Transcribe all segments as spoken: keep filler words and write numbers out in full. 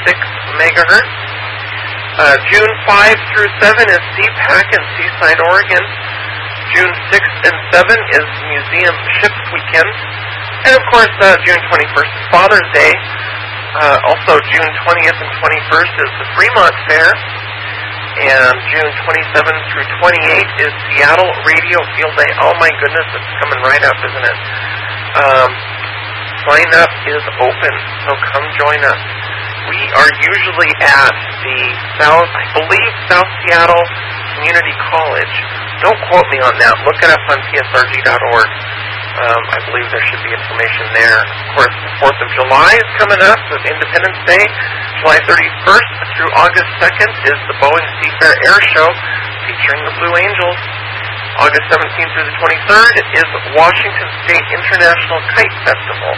six megahertz. Uh, June fifth through seventh is C PAC in Seaside, Oregon. June sixth and seventh is Museum Ships Weekend. And, of course, uh, June twenty-first is Father's Day. Uh, also, June twentieth and twenty-first is the Fremont Fair. And June twenty-seventh through twenty-eighth is Seattle Radio Field Day. Oh, my goodness, it's coming right up, isn't it? Um, sign up is open, so come join us. We are usually at the South, I believe, South Seattle Community College. Don't quote me on that. Look it up on P S R G dot org. Um, I believe there should be information there. Of course, the fourth of July is coming up with Independence Day. July thirty-first through August second is the Boeing Seafair Air Show featuring the Blue Angels. August seventeenth through the twenty-third is Washington State International Kite Festival.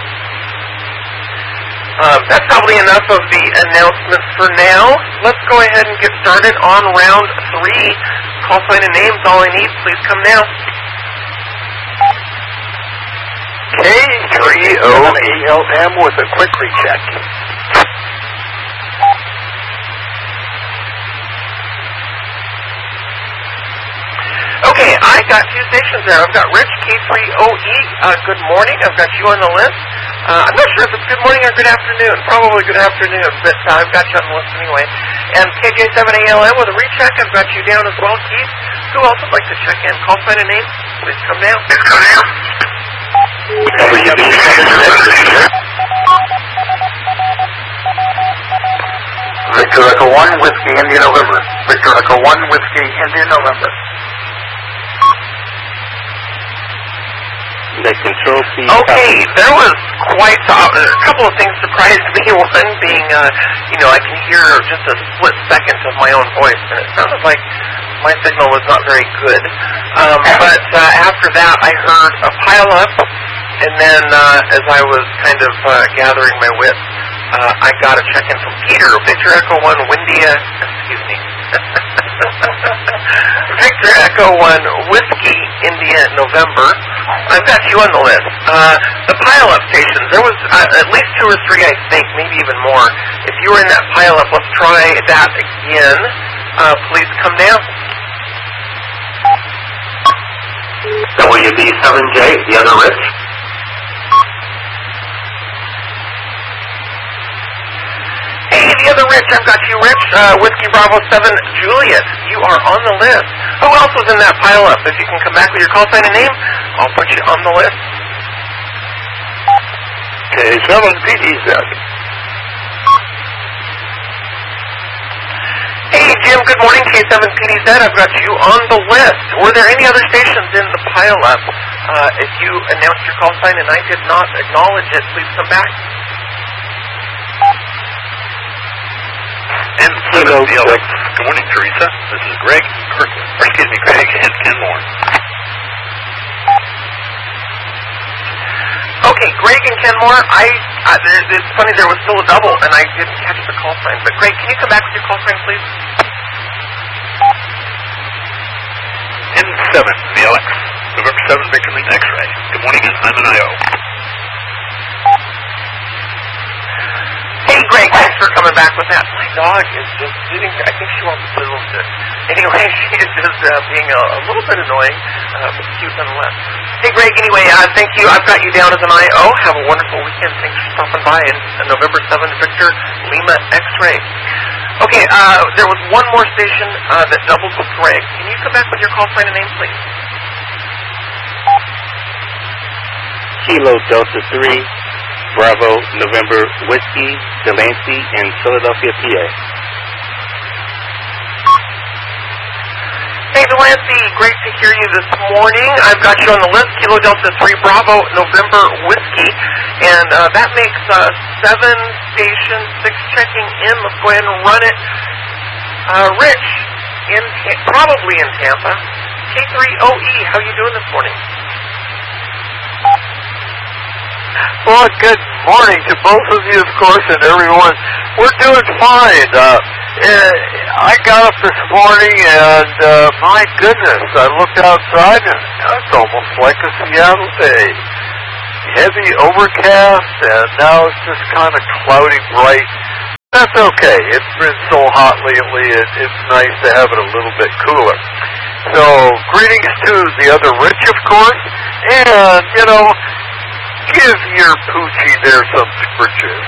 Um, that's probably enough of the announcements for now. Let's go ahead and get started on round three. Call sign and names, all I need. Please come now. K three O E L M with a quick recheck. Okay, I got two stations there. I've got Rich, K three O E. Uh, good morning. I've got you on the list. Uh, I'm not sure if it's good morning or good afternoon. Probably good afternoon, but uh, I've got you on the list anyway. And K J seven A L M with a recheck. I've got you down as well, Keith. Who else would like to check in? Call sign and name. Please come down. Please come down. Victor Echo one, Whiskey, India, November. Victor Echo one, Whiskey, India, November. The control C. Okay, there was quite uh, a couple of things surprised me. One being, uh, you know, I can hear just a split second of my own voice, and it sounded like my signal was not very good. Um, but uh, after that, I heard a pile up, and then uh, as I was kind of uh, gathering my wits, uh, I got a check in from Peter, Victor Echo one, Windia, excuse me. Victor Echo one, Whiskey, India, November. I've got you on the list. Uh, the pile-up stations, there was uh, at least two or three, I think, maybe even more. If you were in that pile-up, let's try that again. Uh, please come down. W B seven J, the other Rich. Hey, the other Rich, I've got you, Rich. Uh, Whiskey Bravo seven, Juliet. You are on the list. Who else was in that pile-up? If you can come back with your call sign and name, I'll put you on the list. K seven P D Z. Hey, Jim, good morning, K seven P D Z. I've got you on the list. Were there any other stations in the pile-up? Uh, if you announced your call sign and I did not acknowledge it, please come back. And Hello, Felix. Good morning, Teresa. This is Greg, or, or excuse me, Greg and Kenmore. Okay, Greg and Kenmore, I, uh, there, it's funny, there was still a double, and I didn't catch the call sign. But Greg, can you come back with your call sign, please? N seven, Felix. November seventh, Victor Lima X-ray. Good morning, I'm an I O. Hey, Greg, thanks for coming back with that. My dog is just sitting there. I think she wants to little bit. Anyway, she is just uh, being a, a little bit annoying, uh, but cute nonetheless. Hey, Greg, anyway, uh, thank you. I've got you down as an I O. Have a wonderful weekend. Thanks for stopping by. And uh, November seventh, Victor Lima X-ray. Okay, uh, there was one more station uh, that doubled with Greg. Can you come back with your call sign and name, please? Kilo Delta three. Bravo, November, Whiskey, Delancey, in Philadelphia, P A. Hey, Delancey, great to hear you this morning. I've got you on the list, Kilo Delta three, Bravo, November, Whiskey. And uh, that makes uh, seven stations, six checking in. Let's go ahead and run it. Uh, Rich, in Ta- probably in Tampa. K three O E, how you doing this morning? Well, good morning to both of you, of course, and everyone. We're doing fine. Uh, uh, I got up this morning, and uh, my goodness, I looked outside, and it's almost like a Seattle day. Heavy overcast, and now it's just kind of cloudy, bright. That's okay. It's been so hot lately, it, it's nice to have it a little bit cooler. So, greetings to the other Rich, of course, and, you know, give your Poochie there some scritches.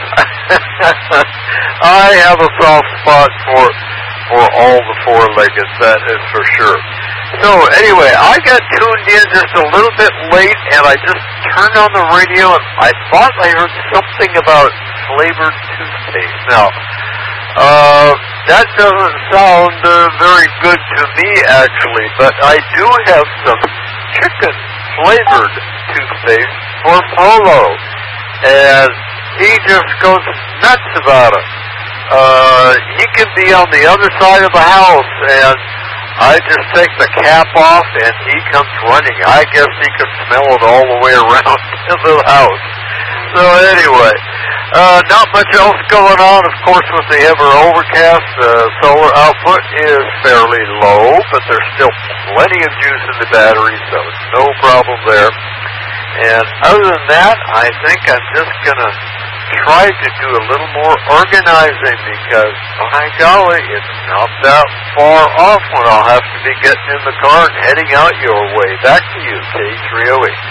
I have a soft spot for for all the four-leggeds, that is for sure. So, anyway, I got tuned in just a little bit late, and I just turned on the radio, and I thought I heard something about flavored toothpaste. Now, uh, that doesn't sound uh, very good to me, actually, but I do have some chicken-flavored toothpaste for Polo, and he just goes nuts about it. Uh, he can be on the other side of the house, and I just take the cap off, and he comes running. I guess he can smell it all the way around to the house. So anyway, uh, not much else going on. Of course, with the ever overcast, the uh, solar output is fairly low, but there's still plenty of juice in the battery, so no problem there. And other than that, I think I'm just going to try to do a little more organizing because, my golly, it's not that far off when I'll have to be getting in the car and heading out your way. Back to you, K three oh eight.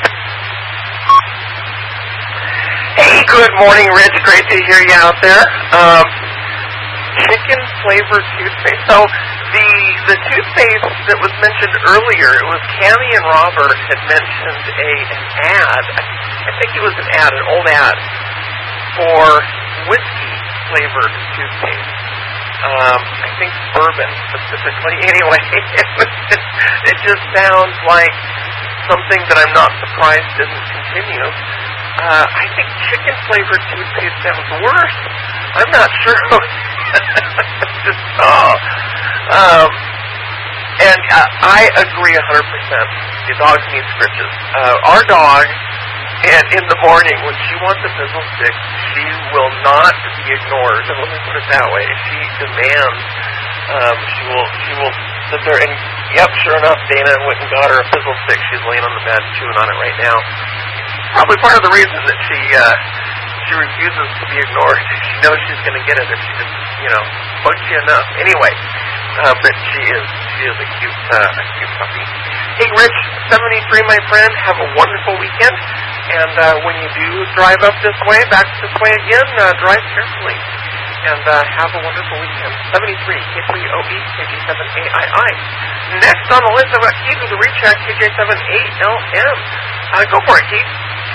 Hey, good morning, Rich. Great to hear you out there. Um, chicken flavored toothpaste. So the the toothpaste that was mentioned earlier, it was Cammie and Robert had mentioned a an ad. I, I think it was an ad, an old ad for whiskey flavored toothpaste. Um, I think bourbon specifically. Anyway, it, was just, it just sounds like something that I'm not surprised didn't continue. Uh, I think chicken-flavored toothpaste sounds worse. I'm not sure. Just, oh. Um, and uh, I agree one hundred percent. The dogs need scritches. Uh, our dog, and in the morning, when she wants a fizzle stick, she will not be ignored. And let me put it that way. She demands. Um, she will. She will sit there and, yep, sure enough, Dana went and got her a fizzle stick. She's laying on the bed chewing on it right now. Probably part of the reason that she uh, she refuses to be ignored. She knows she's going to get it if she just, you know, bugs you enough. Anyway, uh, but she is she is a cute uh, a cute puppy. Hey, Rich, seventy-three, my friend. Have a wonderful weekend. And uh, when you do drive up this way, back this way again, uh, drive carefully. And uh, have a wonderful weekend. seventy-three, K three O E, K J seven A I I. Next on the list, I've got Keith with the recheck, K J seven A L M. Uh, go for it, Keith.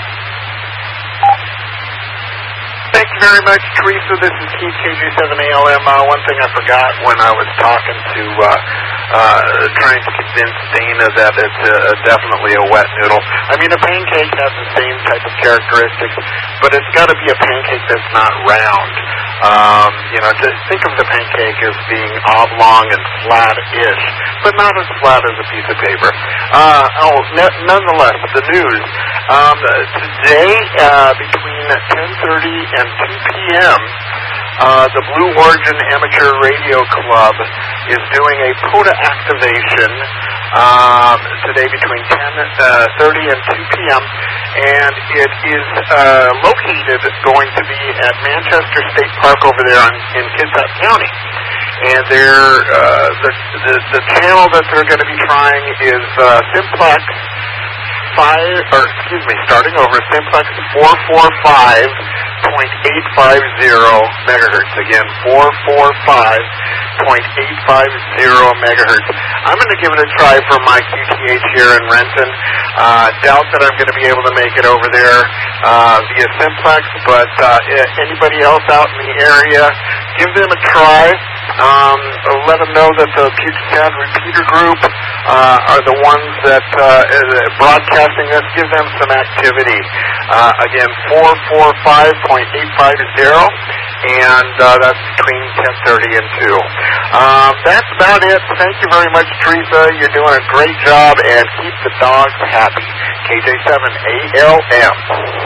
Thank you very much, Teresa. This is Keith, K J seven A L M. Uh, one thing I forgot when I was talking to, uh, uh, trying to convince Dana that it's uh, definitely a wet noodle. I mean, a pancake has the same type of characteristics, but it's got to be a pancake that's not round. Um, you know, just think of the pancake as being oblong and flat-ish, but not as flat as a piece of paper. Uh, oh, n- nonetheless, the news. Um, today, uh, between ten thirty and two p.m., uh, the Blue Origin Amateur Radio Club is doing a POTA activation um, today between ten thirty and two p.m., and it is uh, located going to be at Manchester State Park over there in, in Kitsap County. And they're, uh, the, the, the channel that they're going to be trying is uh, Simplex five, or excuse me, starting over, Simplex four forty-five point eight five zero megahertz. Again, four forty-five point eight five zero megahertz. I'm going to give it a try for my Q T H here in Renton. Uh, doubt that I'm going to be able to make it over there uh, via Simplex, but uh, anybody else out in the area, give them a try. Um, let them know that the Puget Sound Repeater Group uh, are the ones that uh, broadcasting this. Give them some activity. Uh, again, four forty-five point eight five zero, and uh, that's between ten thirty and two. Uh, that's about it. Thank you very much, Teresa. You're doing a great job, and keep the dogs happy. K J seven A L M.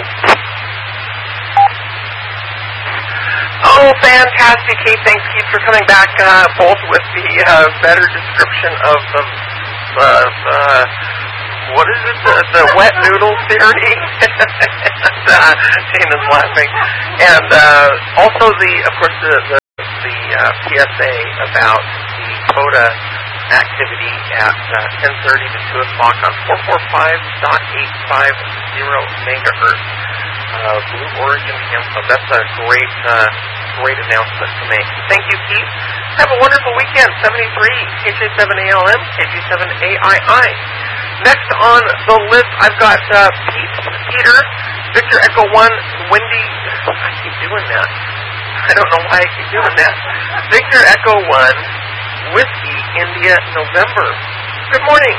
Oh, fantastic, Keith. Thanks, Keith, for coming back, uh, both with the uh, better description of the, uh, uh, what is it, the, the wet noodle theory, uh, Dana's laughing. And uh, also the, of course, the the, the uh, P S A about the quota activity at uh, ten thirty to two o'clock on four forty-five point eight five zero megahertz. Uh, Blue Origin info. That's a great, uh, great announcement to make. Thank you, Keith. Have a wonderful weekend. seventy-three K J seven A L M, K J seven A I I. Next on the list, I've got uh, Pete, Peter, Victor Echo One, Wendy. I keep doing that. I don't know why I keep doing that. Victor Echo One, Whiskey India, November. Good morning.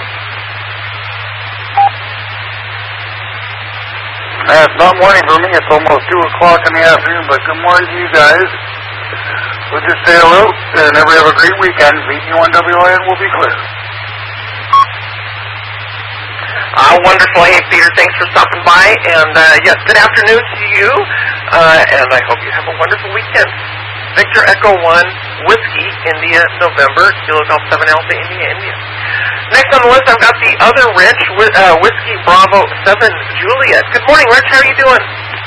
Uh, it's not morning for me. It's almost two o'clock in the afternoon, but good morning to you guys. We'll just say hello, and everybody have a great weekend. V G one W I N will be clear. Uh, wonderful. Hey, Peter, thanks for stopping by. And, uh, yes, good afternoon to you. Uh, and I hope you have a wonderful weekend. Victor Echo one, Whiskey, India, November, Kilo Golf seven Alpha, India, India. Next on the list, I've got the other Rich, uh, Whiskey, Bravo seven, Juliet. Good morning, Rich. How are you doing?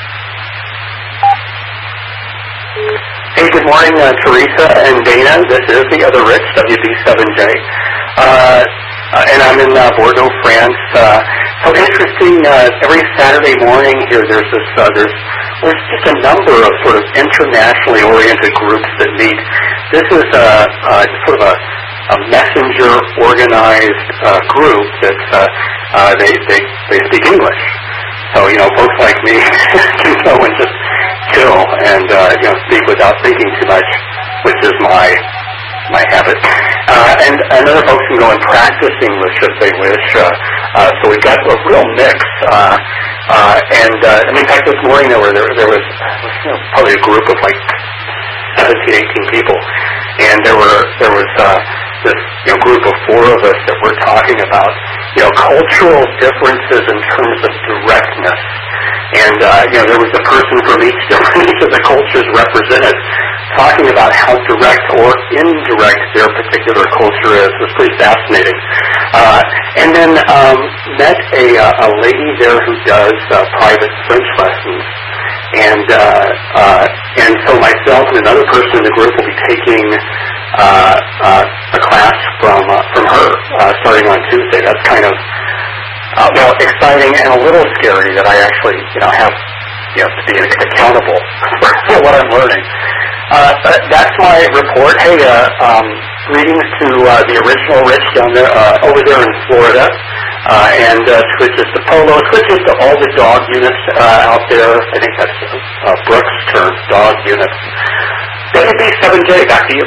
Hey, good morning, uh, Teresa and Dana. This is the other Rich, W B seven J. Uh, uh, and I'm in uh, Bordeaux, France. Uh, so interesting, uh, every Saturday morning here, there's this, uh, there's, there's just a number of sort of internationally oriented groups that meet. This is uh, uh, sort of a, a messenger organized uh, group that uh, uh, they, they, they speak English. So, you know, folks like me can go and just chill and, uh, you know, speak without thinking too much, which is my my habit. Uh, and, and other folks can go and practice English if they wish. Uh, uh, so we've got a real mix. Uh, uh, and, uh, I mean, in fact, this morning there, were, there, there was you know, probably a group of like seventeen, eighteen people. And there were there was uh, this you know, group of four of us that were talking about, you know, cultural differences in terms of directness. And, uh, you know, there was a person from each different each of the cultures represented talking about how direct or indirect their particular culture is. It was pretty fascinating. Uh, and then um, met a, uh, a lady there who does uh, private French lessons. And uh, uh, and so myself and another person in the group will be taking uh, uh, a class from uh, from her uh, starting on Tuesday. That's kind of Uh, well, exciting and a little scary that I actually, you know, have, you know, to be accountable for what I'm learning. Uh, that's my report. Hey, uh, um, greetings to uh, the original Rich down there, uh, over there in Florida, uh, and uh, switches to Polo, switches to all the dog units uh, out there. I think that's uh, Brooks' term, dog units. W B seven J, back to you.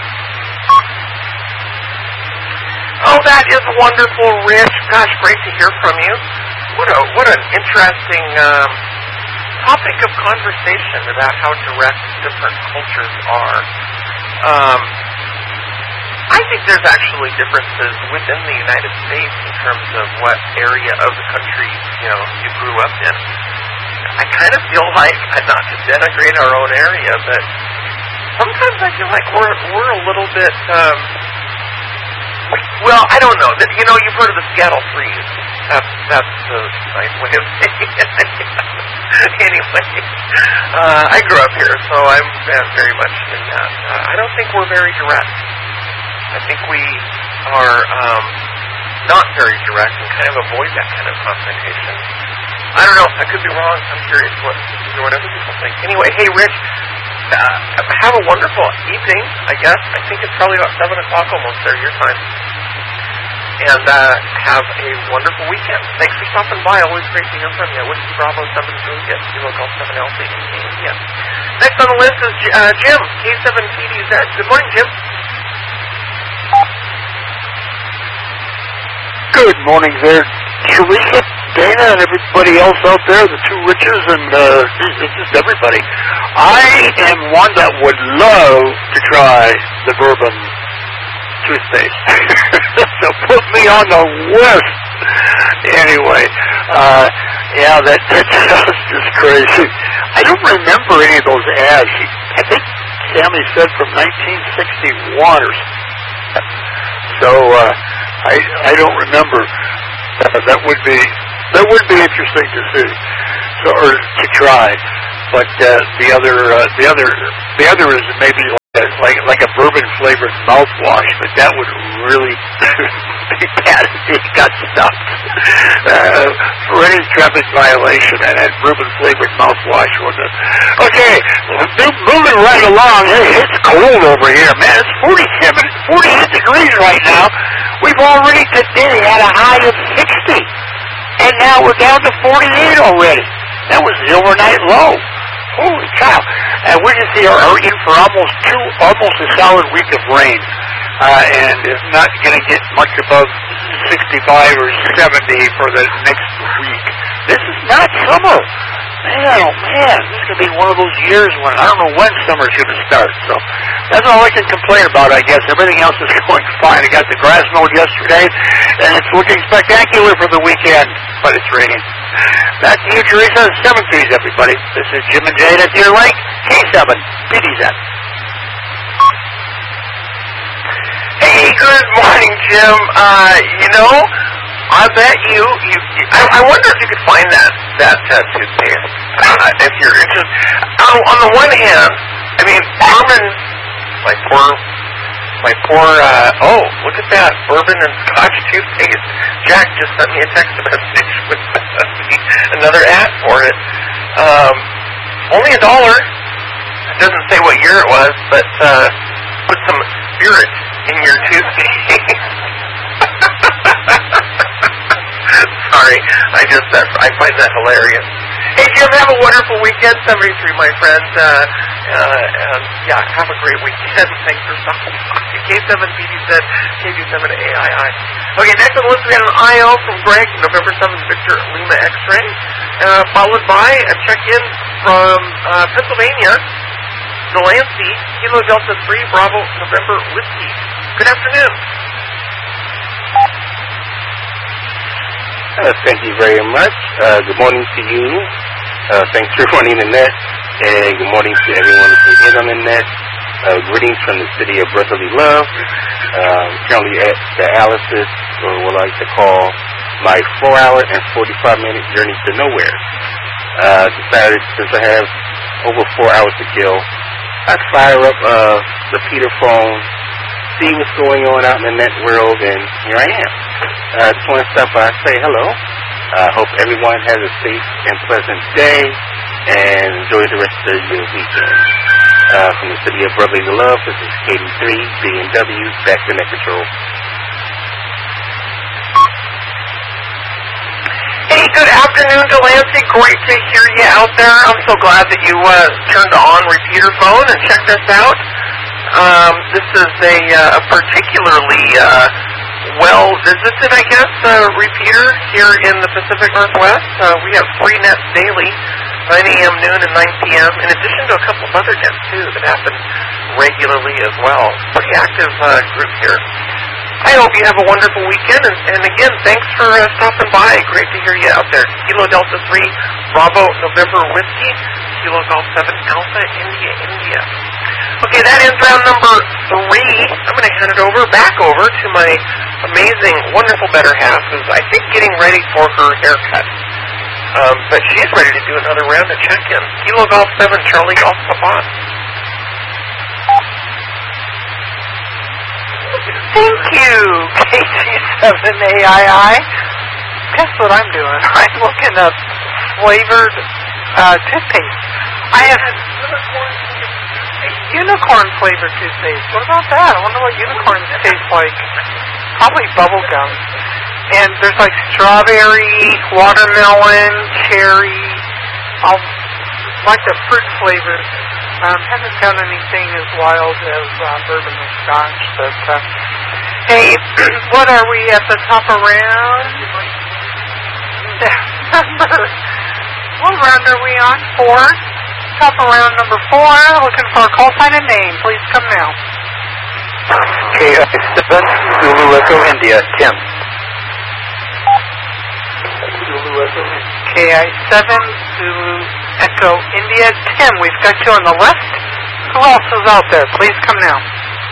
Oh, that is wonderful, Rich. Gosh, great to hear from you. What a what an interesting um, topic of conversation about how direct different cultures are. Um, I think there's actually differences within the United States in terms of what area of the country you know you grew up in. I kind of feel like, not to denigrate our own area, but sometimes I feel like we're we're a little bit. Um, Well, I don't know. You know, you've heard of the Seattle Freeze. That's, that's the nice way of saying it. Anyway, uh, I grew up here, so I'm very much in that. Uh, I don't think we're very direct. I think we are um, not very direct and kind of avoid that kind of confrontation. I don't know. I could be wrong. I'm curious what, what other people think. Anyway, hey, Rich, uh, have a wonderful evening, I guess. I think it's probably about seven o'clock almost there, your time. And uh, have a wonderful weekend. Thanks for stopping by. Always great to hear from you. Whiskey Bravo seven Juliet, Kilo Golf seven Alpha, India. Next on the list is uh, Jim, K seven P D Z. Good morning, Jim. Good morning there, Teresa, Dana, and everybody else out there, the two Riches, and uh, it's just everybody. I am one that would love to try the bourbon toothpaste. So put me on the list. Anyway, uh, yeah, that, that sounds just crazy. I don't remember any of those ads. I think Sammy said from nineteen sixty-one or something. So, uh, I I don't remember. Uh, that would be that would be interesting to see. so, or to try. But uh, the other, uh, the other, the other is maybe like a, like, like a bourbon flavored mouthwash, but that would really be bad if it got stuck uh, for any traffic violation. And that bourbon flavored mouthwash was a okay. Moving right along. Hey, it's cold over here, man. It's forty-seven, forty-eight degrees right now. We've already today had a high of sixty, and now we're down to forty-eight already. That was the overnight low. Holy cow! And we just are, are in for almost two, almost a solid week of rain, uh, and it's not going to get much above sixty-five or seventy for the next week. This is not summer. Man, oh man, this is going to be one of those years when I don't know when summer's going to start. So that's all I can complain about, I guess. Everything else is going fine. I got the grass mowed yesterday, and it's looking spectacular for the weekend, but it's raining. Back to you, Teresa. Seven threes, everybody. This is Jim and Jade at Deer Lake, K seven, P D Z. Hey, good morning, Jim. Uh, you know, I bet you, you, you I, I wonder if you could find that, that uh, toothpaste, uh, if you're interested. On, on the one hand, I mean, bourbon, my poor, my poor, uh, oh, look at that, bourbon and scotch toothpaste. Jack just sent me a text message with another ad for it. Um, only a dollar. It doesn't say what year it was, but, uh, put some spirit in your toothpaste. Sorry, I just, uh, I find that hilarious. Hey, Jim, have a wonderful weekend, seventy-three, my friend. Uh, uh, and, yeah, have a great weekend. Thanks for stopping by. K seven B D Z, K B seven A I I. Okay, next on the list we got an I O from Greg, November seventh, Victor Lima X-ray, uh, followed by a check-in from uh, Pennsylvania, Delancey, Kilo Delta three, Bravo, November Whiskey. Good afternoon. Uh, thank you very much. Uh, good morning to you. Uh, thanks for running the net, and good morning to everyone who is on the net. Uh, greetings from the city of brotherly love. Um, currently at the Alice's, or what I like to call my four-hour and forty-five minute journey to nowhere. Uh, decided since I have over four hours to kill, I'd fire up uh, the Peter phone, see what's going on out in the net world, and here I am. I uh, just want to stop by and say hello. I uh, hope everyone has a safe and pleasant day, and enjoy the rest of your weekend. Uh, from the city of brotherly love, this is K D three, B M W, back to Net Control. Hey, good afternoon, Delancey. Great to hear you out there. I'm so glad that you uh, turned on repeater phone and checked us out. Um, this is a, uh, a particularly uh, well-visited, I guess, uh, repeater here in the Pacific Northwest. Uh, we have three nets daily, nine a.m., noon, and nine p.m., in addition to a couple of other nets, too, that happen regularly as well. Pretty active uh, group here. I hope you have a wonderful weekend, and, and again, thanks for uh, stopping by. Great to hear you out there. Kilo Delta three, Bravo, November Whiskey, Kilo Golf seven, Alpha, India, India. Okay, that ends round number three. I'm going to hand it over, back over to my amazing, wonderful better half, who's, I think, getting ready for her haircut. Um, but she's ready to do another round of check-in. Kilo Golf seven, Charlie Golf Papa. Thank you, K G seven A I I. Guess what I'm doing? I'm looking up flavored uh, toothpaste. I have unicorn flavored toothpaste. What about that? I wonder what unicorns taste like. Probably bubble gum. And there's like strawberry, watermelon, cherry, all like the fruit flavors. Um, haven't found anything as wild as uh, bourbon and scotch, but uh, hey, what are we at the top of round? Number, what round are we on? Four? Top of round number four, looking for a call sign and name. Please come now. K I seven, Zulu Echo India, Tim. Zulu Echo K I seven, Zulu Echo India, Tim. We've got you on the left. Who else is out there? Please come now.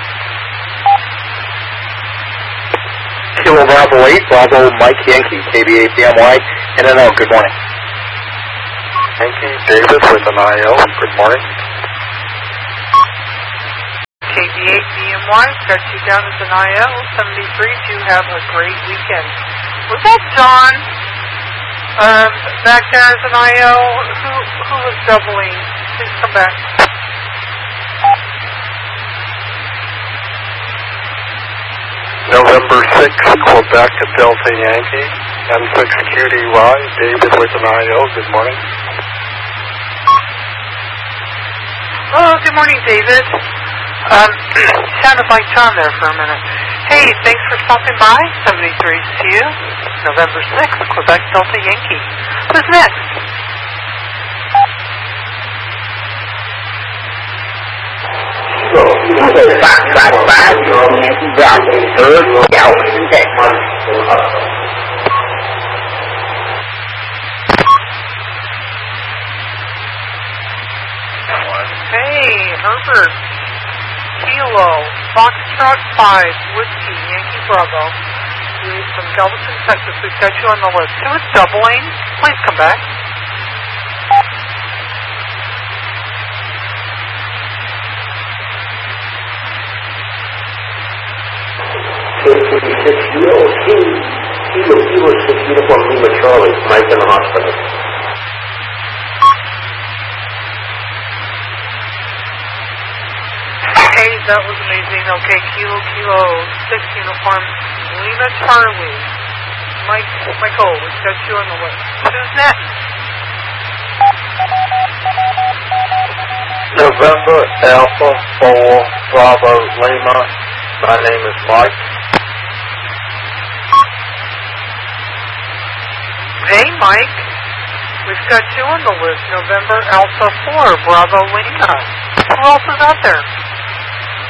Kilo Bravo eight, Bravo Mike Yankee, K B A C M Y, and N L. Good morning. Yankee, David with an I L. Good morning. K B eight B M Y, got you down as an I L. seventy-three, you have a great weekend. Was that John um, back there as an I L? Who, who was doubling? Please come back. November sixth, Quebec, Delta Yankee, M six Q D Y, David with an I L. Good morning. Oh, good morning, David. Um, sounded like John there for a minute. Hey, thanks for stopping by. seventy-three to you. November sixth, Quebec, Delta Yankee. Who's next? Back, back, back. Back, third, down, check. Hey, Herbert. Kilo, Foxtrot five, Whiskey, Yankee Bravo. You're from Galveston, Texas. We've got you on the list. Who is doubling? Please come back. fifty-six Kilo, Kilo, Kilo, six Uniform Lima Charlie, Mike in the hospital. Hey, that was amazing. Okay, Kilo, Kilo, six Uniform Lima Charlie. Mike, Michael, we've got you on the list. Who's next? November Alpha four Bravo Lima. My name is Mike. Hey, Mike. We've got you on the list. November Alpha four Bravo Lima. Who else is out there?